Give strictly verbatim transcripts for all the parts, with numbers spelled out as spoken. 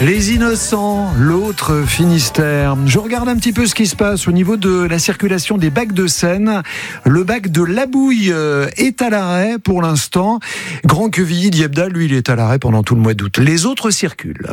Les Innocents, l'autre Finistère. Je regarde un petit peu ce qui se passe au niveau de la circulation des bacs de Seine. Le bac de Labouille est à l'arrêt pour l'instant. Grand Quevilly, Diebda, lui, il est à l'arrêt pendant tout le mois d'août. Les autres circulent.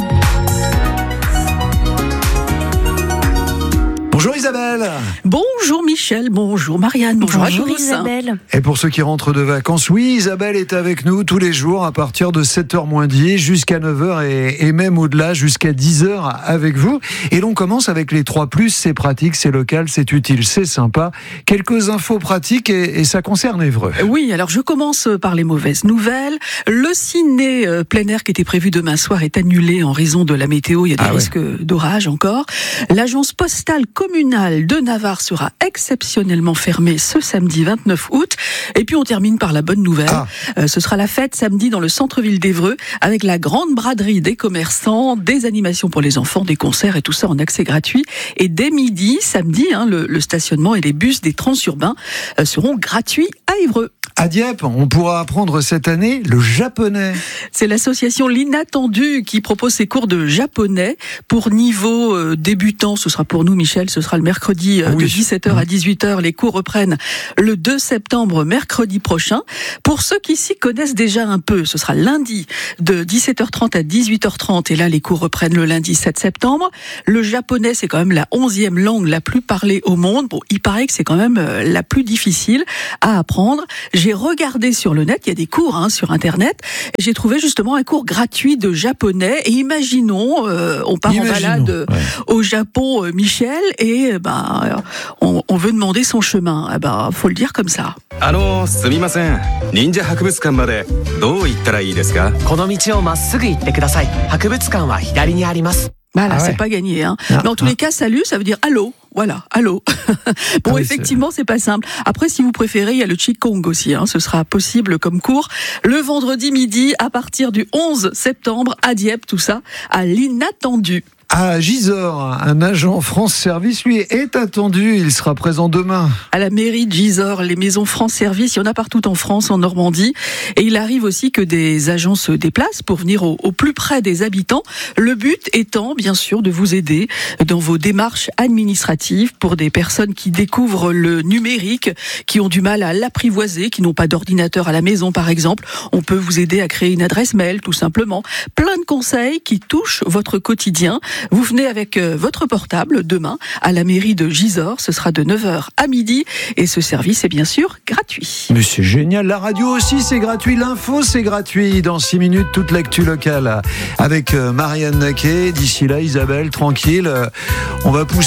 Bonjour Isabelle. Bonjour Michel, bonjour Marianne, bonjour, bonjour à tous. Isabelle. Et pour ceux qui rentrent de vacances, oui, Isabelle est avec nous tous les jours à partir de sept heures moins dix jusqu'à neuf heures et, et même au-delà jusqu'à dix heures avec vous. Et l'on commence avec les trois plus, c'est pratique, c'est local, c'est utile, c'est sympa. Quelques infos pratiques et, et ça concerne Évreux. Oui, alors je commence par les mauvaises nouvelles. Le ciné euh, plein air qui était prévu demain soir est annulé en raison de la météo, il y a des ah risques ouais. d'orage encore. L'agence postale communale de Navarre sera exceptionnellement fermée ce samedi vingt-neuf août. Et puis on termine par la bonne nouvelle. Ah. Euh, ce sera la fête samedi dans le centre-ville d'Évreux avec la grande braderie des commerçants, des animations pour les enfants, des concerts et tout ça en accès gratuit. Et dès midi, samedi, hein, le, le stationnement et les bus des transurbains euh, seront gratuits à Évreux. À Dieppe, on pourra apprendre cette année le japonais. C'est l'association L'Inattendu qui propose ses cours de japonais pour niveau euh, débutant. Ce sera pour nous, Michel, ce sera le mercredi euh, oui. de dix-sept heures à dix-huit heures. Les cours reprennent le deux septembre, mercredi prochain. Pour ceux qui s'y connaissent déjà un peu, ce sera lundi de dix-sept heures trente à dix-huit heures trente. Et là, les cours reprennent le lundi sept septembre. Le japonais, c'est quand même la onzième langue la plus parlée au monde. Bon, il paraît que c'est quand même euh, la plus difficile à apprendre. J'ai regardé sur le net, il y a des cours hein, sur Internet. J'ai trouvé justement un cours gratuit de japonais. Et imaginons, euh, on part imaginons, en balade ouais. au Japon, euh, Michel, et euh, ben, on, on veut demander son chemin. Eh ben, faut le dire comme ça. あのすみません忍者博物館までどう行ったらいいですかこの道をまっすぐ行ってください博物館は左にあります Voilà, ah ouais. c'est pas gagné. Hein. Ah, Mais en tous ah. les cas, salut, ça veut dire allô. Voilà, allô. Bon, ah oui, effectivement, c'est... c'est pas simple. Après, si vous préférez, il y a le Qigong aussi. Hein. Ce sera possible comme cours le vendredi midi à partir du onze septembre à Dieppe. Tout ça à l'Inattendu. À Gisors, un agent France Service, lui, est attendu. Il sera présent demain. À la mairie de Gisors, les maisons France Service, il y en a partout en France, en Normandie. Et il arrive aussi que des agents se déplacent pour venir au, au plus près des habitants. Le but étant, bien sûr, de vous aider dans vos démarches administratives pour des personnes qui découvrent le numérique, qui ont du mal à l'apprivoiser, qui n'ont pas d'ordinateur à la maison, par exemple. On peut vous aider à créer une adresse mail, tout simplement. Plein de conseils qui touchent votre quotidien. Vous venez avec votre portable demain à la mairie de Gisors. Ce sera de neuf heures à midi et ce service est bien sûr gratuit. Mais c'est génial. La radio aussi, c'est gratuit. L'info, c'est gratuit. Dans six minutes, toute l'actu locale avec Marianne Naquet. D'ici là, Isabelle, tranquille. On va pousser